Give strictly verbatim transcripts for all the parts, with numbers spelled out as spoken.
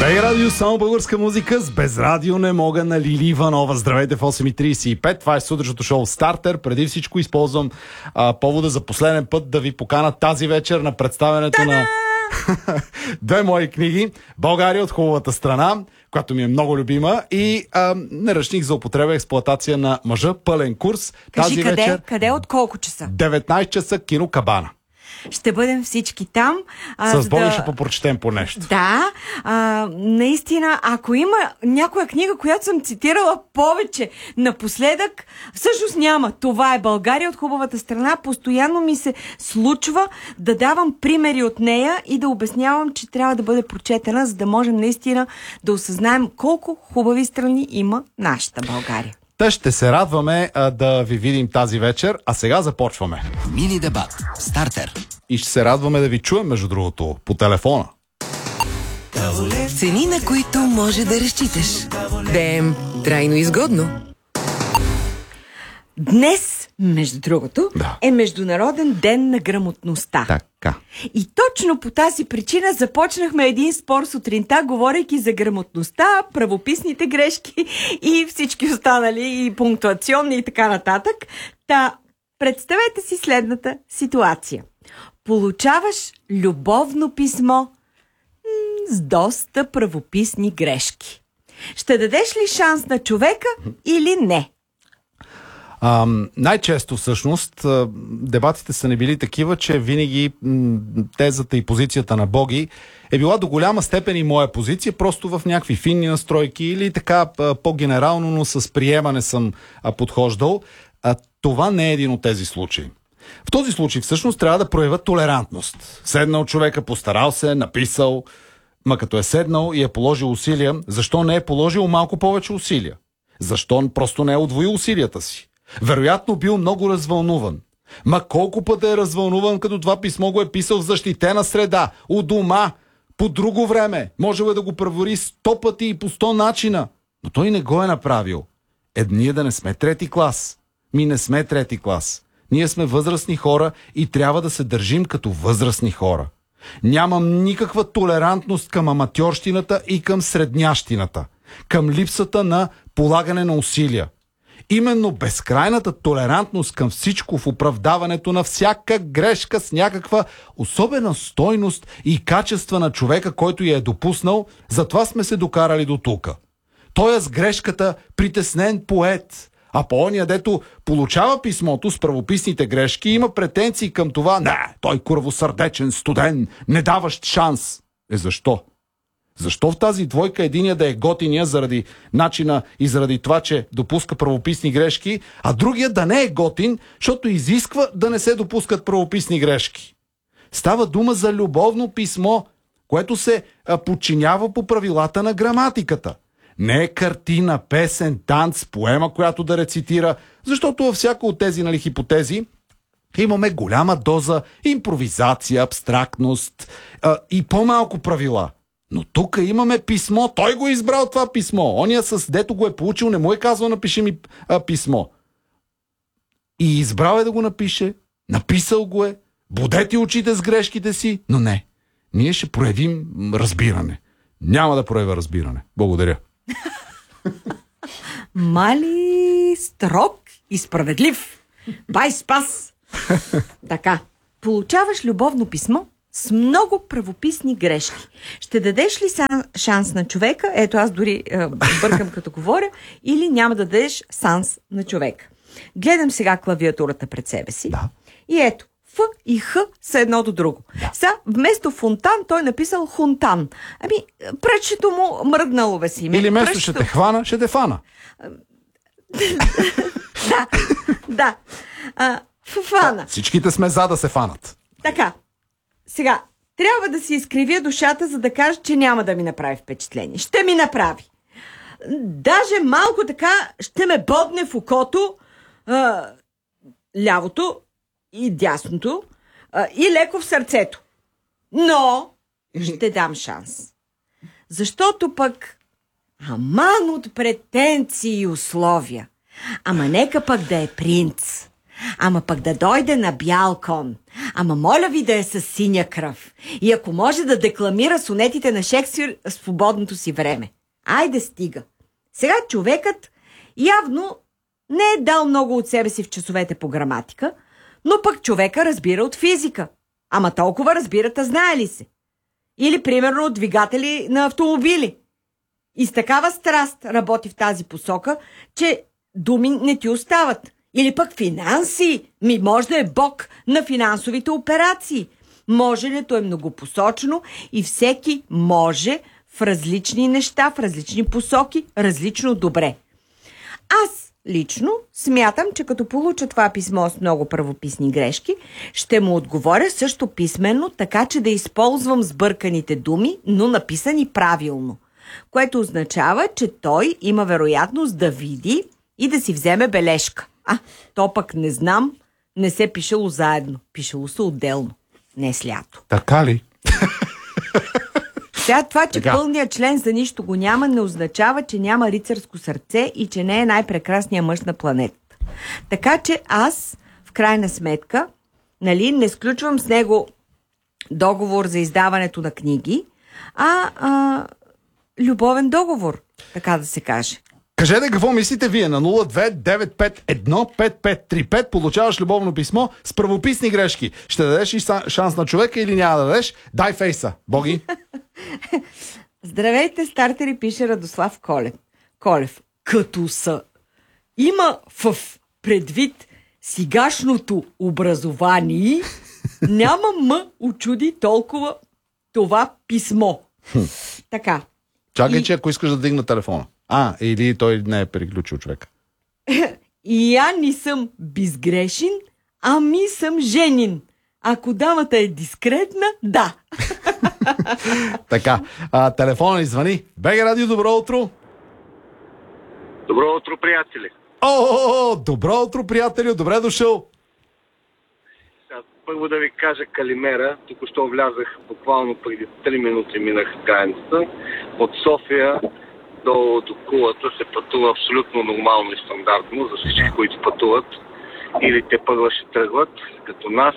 Бей радио, само българска музика. С без радио не мога на Лили Иванова. Здравейте в осем и тридесет и пет. Това е сутрешното шоу Стартер. Преди всичко използвам а, повода за последен път да ви покана тази вечер на представянето Та-да! на две мои книги. България от хубавата страна, която ми е много любима, и а, наръчник за употреба и експлоатация на мъжа. Пълен курс. Кажи тази къде? вечер Къде? От колко часа? деветнайсет часа, кино Кабана. Ще бъдем всички там. А, С Боги да... ще попрочетем по нещо. Да, а, наистина, ако има някоя книга, която съм цитирала повече напоследък, всъщност няма. Това е България от хубавата страна. Постоянно ми се случва да давам примери от нея и да обяснявам, че трябва да бъде прочетена, за да можем наистина да осъзнаем колко хубави страни има нашата България. Та ще се радваме а, да ви видим тази вечер, а сега започваме. Мини дебат. Стартер. И ще се радваме да ви чуем, между другото, по телефона. Цени, на които може да разчиташ. ДМ трайно изгодно. Днес, между другото, Да. е Международен ден на грамотността. Така. И точно по тази причина започнахме един спор сутринта, говорейки за грамотността, правописните грешки и всички останали, и пунктуационни и така нататък. Та, представете си следната ситуация. Получаваш любовно писмо м- с доста правописни грешки. Ще дадеш ли шанс на човека или не? А, най-често всъщност а, дебатите са не били такива, че винаги м, тезата и позицията на Боги е била до голяма степен и моя позиция, просто в някакви финни настройки или така а, по-генерално, но с приемане съм а, подхождал. А, това не е един от тези случаи. В този случай всъщност трябва да проявя толерантност. Седнал човека, постарал се, написал, ма като е седнал и е положил усилия, защо не е положил малко повече усилия? Защо просто не е удвоил усилията си? Вероятно бил много развълнуван. Ма колко път е развълнуван, като това писмо го е писал в защитена среда, у дома, по друго време. Можел е да го превори сто пъти и по сто начина. Но той не го е направил. Е, ние да не сме трети клас. Ми не сме трети клас. Ние сме възрастни хора и трябва да се държим като възрастни хора. Нямам никаква толерантност към аматьорщината и към среднящината. Към липсата на полагане на усилия. Именно безкрайната толерантност към всичко в оправдаването на всяка грешка с някаква особена стойност и качества на човека, който я е допуснал, затова сме се докарали до тука. Той е с грешката притеснен поет, а по ония, дето получава писмото с правописните грешки, има претенции към това: не, той курвосърдечен, студен, не даващ шанс. Е, защо? Защо в тази двойка единия да е готиния заради начина и заради това, че допуска правописни грешки, а другия да не е готин, защото изисква да не се допускат правописни грешки? Става дума за любовно писмо, което се а, подчинява по правилата на граматиката. Не е картина, песен, танц, поема, която да рецитира, защото във всяко от тези, нали, хипотези имаме голяма доза импровизация, абстрактност а, и по-малко правила. Но тук имаме писмо, той го е избрал това писмо. Ония с дето го е получил, не му е казал: напиши ми а, писмо. И избрал е да го напише, написал го е, будете очите с грешките си, но не. Ние ще проявим разбиране. Няма да проявя разбиране. Благодаря. Мали строг и справедлив. Бай спас! Така, получаваш любовно писмо с много правописни грешки. Ще дадеш ли са- шанс на човека? Ето, аз дори е, бъркам като говоря. Или няма да дадеш шанс на човека. Гледам сега клавиатурата пред себе си. Да. И ето, Ф и Х са едно до друго. Да. Сега, вместо фонтан, той написал хунтан. Ами, пръчето му мръднало бе си. Или место ще те хвана, ще те фана. Да, да. А, фана. Всичките сме за да се фанат. Така, сега, трябва да си изкривя душата, за да кажа, че няма да ми направи впечатление. Ще ми направи. Даже малко така ще ме бодне в окото а, лявото и дясното а, и леко в сърцето. Но ще дам шанс. Защото пък аман от претенции и условия. Ама нека пък да е принц. Ама пък да дойде на бял кон. Ама моля ви да е с синя кръв. И ако може да декламира сонетите на Шекспир в свободното си време. Айде стига. Сега човекът явно не е дал много от себе си в часовете по граматика, но пък човека разбира от физика. Ама толкова разбирата, знае ли се? Или, примерно, от двигатели на автомобили. И с такава страст работи в тази посока, че думи не ти остават. Или пък финанси. Ми може да е бог на финансовите операции. Моженето е многопосочно и всеки може в различни неща, в различни посоки, различно добре. Аз лично смятам, че като получа това писмо с много правописни грешки, ще му отговоря също писменно, така че да използвам сбърканите думи, но написани правилно. Което означава, че той има вероятност да види и да си вземе бележка. А, то пък не знам, не се пишело заедно. Пишело се отделно. Не с лято. Така ли? Сега това, че така. Пълният член за нищо го няма, не означава, че няма рицарско сърце и че не е най-прекрасният мъж на планетата. Така че аз, в крайна сметка, нали, не сключвам с него договор за издаването на книги, а, а любовен договор, така да се каже. Кажете какво мислите вие на нула две девет пет едно пет пет три пет. Получаваш любовно писмо с правописни грешки. Ще дадеш ли шанс на човека или няма да дадеш? Дай фейса. Боги. Здравейте, стартери, пише Радослав Колев. Колев. Като са има в предвид сегашното образование, няма м учуди толкова това писмо. Така. Чакай, И... че ако искаш да дигна телефона. А, или той не е переключил човек. И я не съм безгрешен, ами съм женин. Ако дамата е дискретна, да. Така, а, телефона ни звъни. БГ Радио, добро утро. Добро утро, приятели. О, добро утро, приятелю, добре дошъл. Сега, първо да ви кажа калимера. Току-що влязах, буквално преди три минути минах границата. От София до, до Кулата се пътува абсолютно нормално и стандартно за всички, които пътуват. Или те първа ще тръгват, като нас,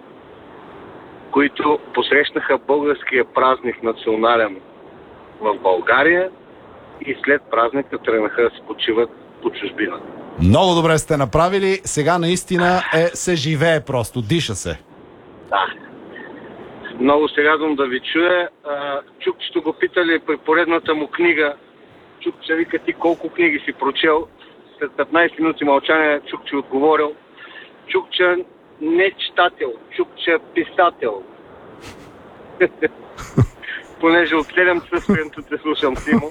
които посрещнаха българския празник национален в България и след празника тръгнаха да се почиват по чужбина. Много добре сте направили. Сега наистина е, се живее просто. Диша се. Да. Много се радвам да ви чуя. Чукчето го питали при поредната му книга. Чукче вика, ти колко книги си прочел? След петнайсет минути мълчание Чукче отговорил. Чукче не читател, Чукче писател. Понеже от седем часа сутринта те слушам, Симо.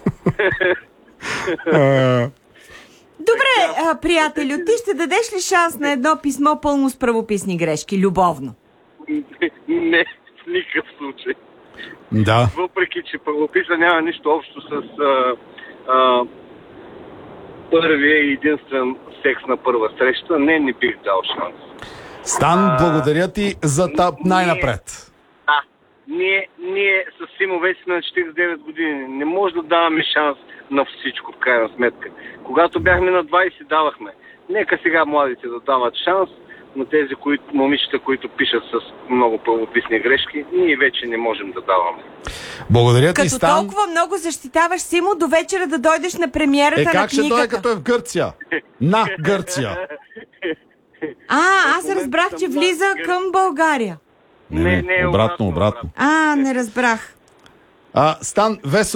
Добре, а, приятелю, ти ще дадеш ли шанс на едно писмо пълно с правописни грешки? Любовно. Не, в никакъв случай. Да. Въпреки, че правописа няма нищо общо с а, а, първия и единствен секс на първа среща, не, не бих дал шанс. Стан, благодаря ти за тъп най-напред. Да, ние, ние с Симо вече сме на четирийсет и девет години. Не може да даваме шанс на всичко, в крайна сметка. Когато бяхме на двайсет, давахме. Нека сега младите да дават шанс на тези които, момичета, които пишат с много правописни грешки. Ние вече не можем да даваме. Благодаря ти, Като Стан. толкова много защитаваш Симо, до вечера да дойдеш на премиерата Е, на как ще книгата. дойде като е в Гърция? На Гърция. А, аз разбрах, че влиза към България. Не, не, обратно, обратно. А, не разбрах. А, Стан, весело.